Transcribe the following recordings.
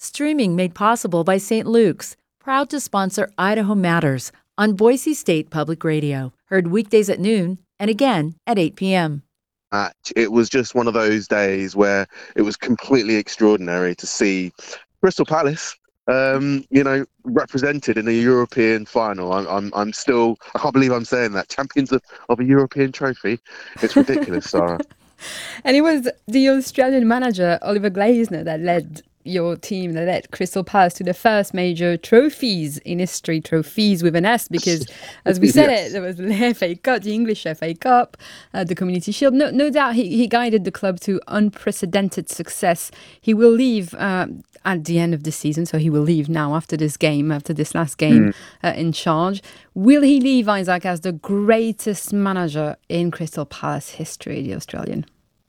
Streaming made possible by St. Luke's, proud to sponsor Idaho Matters on Boise State Public Radio. Heard weekdays at noon and again at 8 p.m. It was just one of those days where it was completely extraordinary to see Crystal Palace, represented in a European final. I'm still, I can't believe I'm saying that. Champions of a European trophy. It's ridiculous, Sarah. And it was the Australian manager, Oliver Glasner, that led your team, that led Crystal Palace to the first major trophies in history, trophies with an S, because as we said Yes. there was the FA Cup, the English FA Cup, the Community Shield. No doubt he guided the club to unprecedented success. He will leave at the end of the season, so he will leave now after this last game in charge. Will he leave, Isaac, as the greatest manager in Crystal Palace history, the Australian?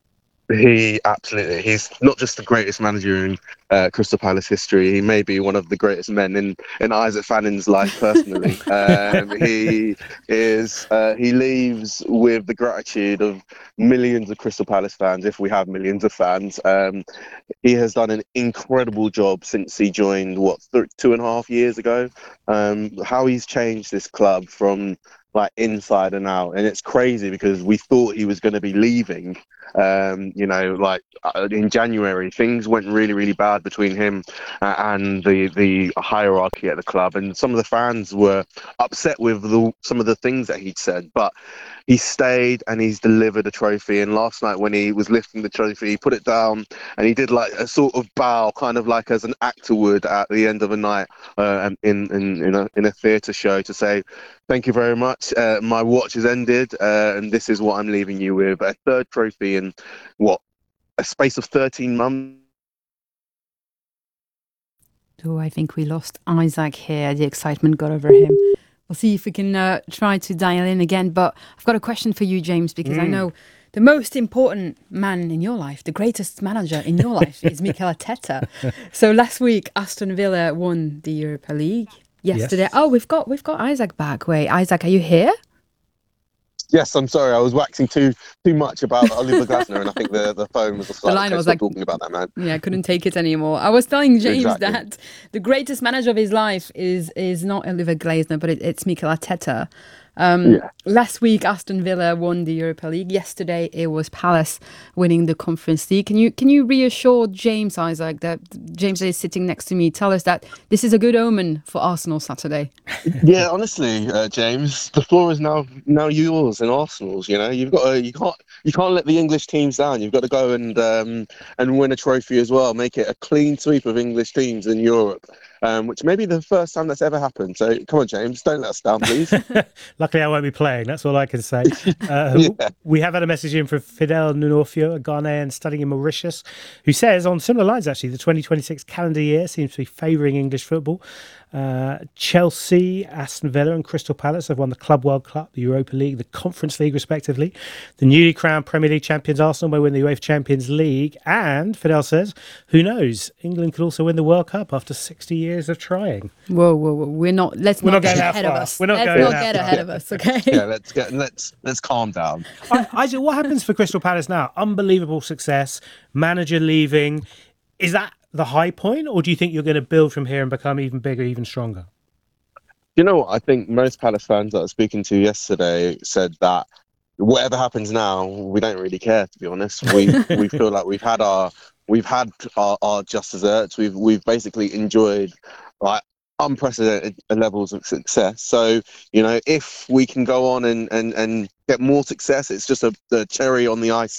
He's not just the greatest manager in Crystal Palace history. He may be one of the greatest men in Isaac Fanning's life personally. He leaves with the gratitude of millions of Crystal Palace fans, if we have millions of fans. He has done an incredible job since he joined 2.5 years ago. How he's changed this club from like inside and out, and it's crazy because we thought he was going to be leaving. In January, things went really, really bad between him and the hierarchy at the club, and some of the fans were upset with some of the things that he'd said. But he stayed and he's delivered a trophy. And last night, when he was lifting the trophy, he put it down and he did like a sort of bow, kind of like as an actor would at the end of a night in a theatre show, to say, "Thank you very much. My watch has ended, and this is what I'm leaving you with: a third trophy in a space of 13 months." Oh, I think we lost Isaac here. The excitement got over him. We'll see if we can try to dial in again. But I've got a question for you, James, because I know the most important man in your life, the greatest manager in your life, is Mikel Arteta. So last week, Aston Villa won the Europa League. Yesterday, Yes. oh, we've got Isaac back. Wait, Isaac, are you here? Yes, I'm sorry. I was waxing too much about Oliver Glasner, and I think the phone was The line was like talking about that man. Yeah, I couldn't take it anymore. I was telling James Exactly. that the greatest manager of his life is not Oliver Glasner, but it's Mikel Arteta. Last week, Aston Villa won the Europa League. Yesterday, it was Palace winning the Conference League. Can you reassure James, Isaac, that James is sitting next to me, tell us that this is a good omen for Arsenal Saturday? Yeah, honestly, James, the floor is now yours and Arsenal's. You know, you can't let the English teams down. You've got to go and win a trophy as well. Make it a clean sweep of English teams in Europe, which may be the first time that's ever happened. So come on, James, don't let us down, please. Luckily, I won't be playing. That's all I can say. We have had a message in from Fidel Nunofio, a Ghanaian studying in Mauritius, who says, on similar lines, actually, the 2026 calendar year seems to be favouring English football. Chelsea, Aston Villa and Crystal Palace have won the Club World Cup, the Europa League, the Conference League respectively. The newly crowned Premier League champions Arsenal may win the UEFA Champions League, and Fidel says, who knows, England could also win the World Cup after 60 years of trying. Whoa. Let's not get ahead of us. Let's not get ahead of us, okay? Yeah, let's calm down. Isaac, what happens for Crystal Palace now? Unbelievable success, manager leaving. Is that the high point, or do you think you're going to build from here and become even bigger, even stronger? You know what? I think most Palace fans that I was speaking to yesterday said that whatever happens now, we don't really care. To be honest, we feel like we've had our just desserts. We've basically enjoyed like unprecedented levels of success. So if we can go on and get more success, it's just the cherry on the ice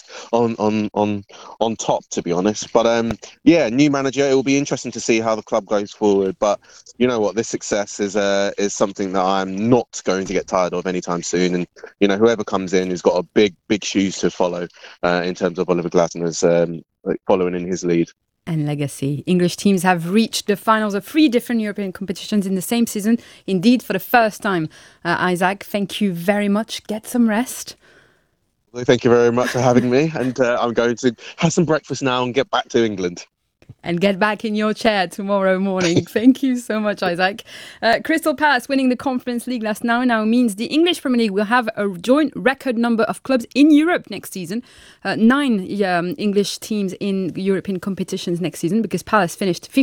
on top, to be honest. But new manager, it will be interesting to see how the club goes forward. But you know what, this success is something that I'm not going to get tired of anytime soon. And whoever comes in has got a big shoes to follow in terms of Oliver Glasner's following in his lead. And legacy. English teams have reached the finals of 3 different European competitions in the same season. Indeed, for the first time. Isaac, thank you very much. Get some rest. Well, thank you very much for having me. And I'm going to have some breakfast now and get back to England. And get back in your chair tomorrow morning. Thank you so much, Isaac. Crystal Palace winning the Conference League last now means the English Premier League will have a joint record number of clubs in Europe next season. 9 English teams in European competitions next season, because Palace finished